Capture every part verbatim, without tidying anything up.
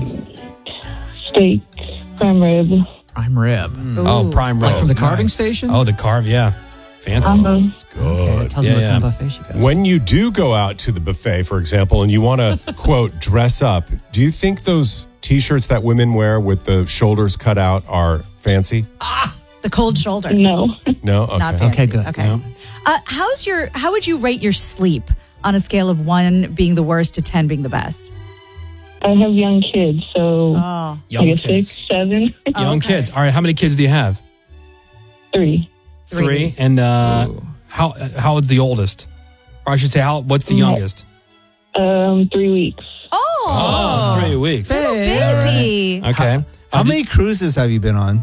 foods? Steak, prime rib. Prime rib. Mm. Oh, prime rib. Like from the carving nice. station? Oh, the carve, yeah. Fancy. Um, Good. Okay, that tells Yeah, me what yeah. kind of buffet she goes. When you do go out to the buffet, for example, and you want to, quote, dress up, do you think those T-shirts that women wear with the shoulders cut out are fancy? The cold shoulder. no. No? Okay. Not fancy. Okay, good. Okay. Yeah. Uh, how's your? How would you rate your sleep on a scale of one being the worst to ten being the best? I have young kids, so Oh, Young like a kids. six, seven, Young okay. kids. All right, how many kids do you have? three. Three. Three. And uh, how how old's the oldest? Or I should say, how what's the No. youngest? Um, three weeks. oh, Oh, three weeks. baby. Okay. Um, Uh, How many cruises have you been on?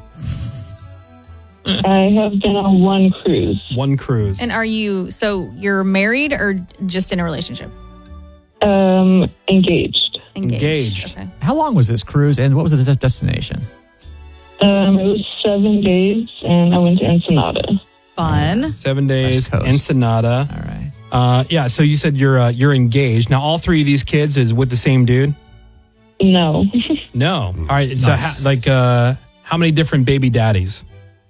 I have been on one cruise. One cruise. And are you, so you're married or just in a relationship? Um, engaged. Engaged. Okay. How long was this cruise and what was the de- destination? Um, it was seven days, and I went to Ensenada. Fun. Seven days. West Coast. Ensenada. All right. Uh, yeah. So you said you're uh, you're engaged. Now all three of these kids is with the same dude. No. No. All right. So Nice. ha- like uh, how many different baby daddies?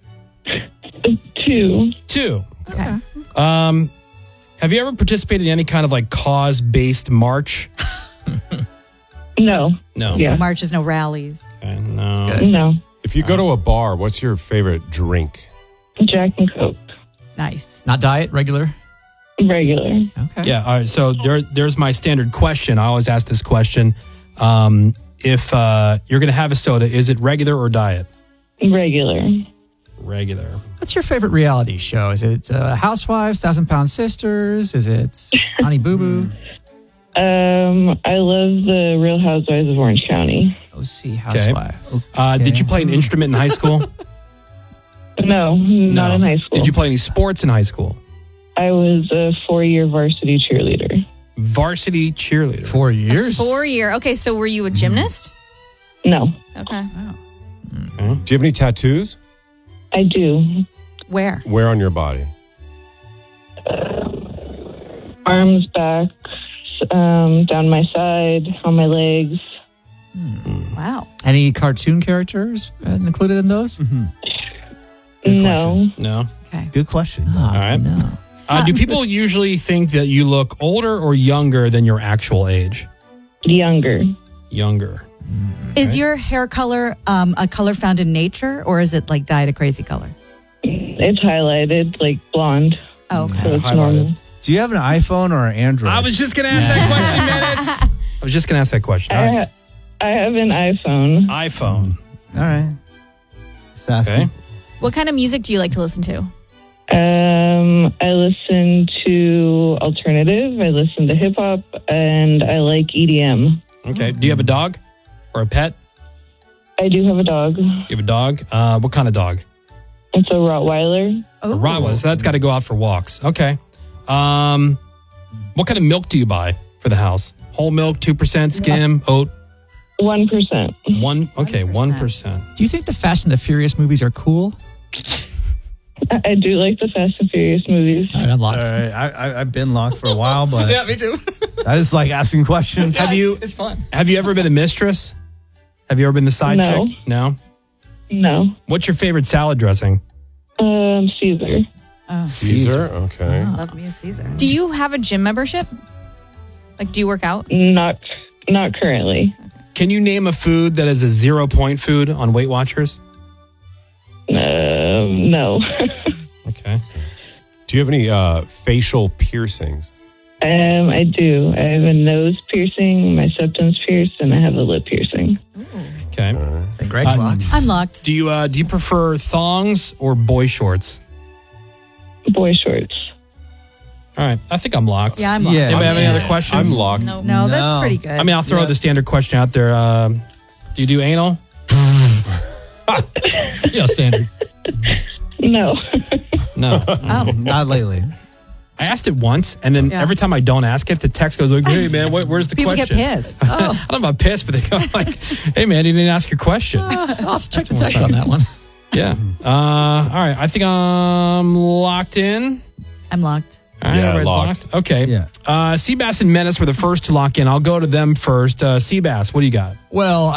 Two. Two. Okay. Um, have you ever participated in any kind of like cause based march? No. No. Yeah. Marches, no rallies. Okay, no. good. No. If you go to a bar, what's your favorite drink? Jack and Coke. Nice. Not diet, regular? Regular. Okay. Yeah. All right. So there, there's my standard question. I always ask this question. Um, if uh, you're going to have a soda, is it regular or diet? Regular. Regular. What's your favorite reality show? Is it uh, Housewives, Thousand Pound Sisters? Is it Honey Boo Boo? Um, I love the Real Housewives of Orange County. O C Housewife. Uh, did you play an instrument in high school? No, not No. in high school. Did you play any sports in high school? I was a four-year varsity cheerleader. Varsity cheerleader. Four years? Four year. Okay, so were you a gymnast? No, Okay. Do you have any tattoos? I do. Where? Where on your body? Arms, back, um, down my side, on my legs. Wow. Any cartoon characters uh, included in those? Good No. No. Okay. Good question. Oh, All right. No. Uh, do people usually think that you look older or younger than your actual age? Younger. Younger. Is your hair color um, a color found in nature, or is it like dyed a crazy color? It's highlighted, like blonde. Oh, okay. So it's Highlighted. normal. Do you have an iPhone or an Android? I was just going to ask that question, Menace. I was just going to ask that question. All I, right. ha- I have an iPhone. iPhone. All right. Just asking. Okay. What kind of music do you like to listen to? Um, I listen to alternative. I listen to hip hop, and I like E D M. Okay. Do you have a dog or a pet? I do have a dog. You have a dog? Uh, what kind of dog? It's a Rottweiler. A Rottweiler. So that's got to go out for walks. Okay. Um, what kind of milk do you buy for the house? Whole milk, two percent, skim, oat, One percent. one. Okay, one percent. Do you think the Fast and the Furious movies are cool? I, I do like the Fast and Furious movies. All right, I'm locked. All right. I, I, I've been locked for a while, but me too. I just like asking questions. Have you? It's fun. Have you ever been a mistress? Have you ever been the side No. chick? No. No. What's your favorite salad dressing? Um, Caesar. Caesar? Okay. Love me a Caesar. Do you have a gym membership? Like, do you work out? Not, not currently. Can you name a food that is a zero point food on Weight Watchers? Um, no. Okay. Do you have any uh, facial piercings? um, I do. I have a nose piercing, my septum's pierced, and I have a lip piercing. Okay. And Greg's Uh, locked. I'm locked. Do you uh, do you prefer thongs or boy shorts? Boy shorts. All right. I think I'm locked. Yeah, I'm locked. Yeah. Anybody have any Yeah. other questions? I'm locked. No. No, that's No. pretty good. I mean, I'll throw Yeah. the standard question out there. Uh, do you do anal? Yeah, standard. No. No. oh, Not lately. I asked it once, and then Yeah. every time I don't ask it, the text goes like, "Hey man, what, where's the people question?" get pissed. Oh, I don't know about pissed, but they go like, "Hey man, you didn't ask your question." I'll have to check the text on that one. Yeah. Uh, all right. I think I'm locked in. I'm locked. All right, Yeah, everybody's locked. Okay. Yeah. Uh, Seabass and Menace were the first to lock in. I'll go to them first. Uh, Seabass, what do you got? Well,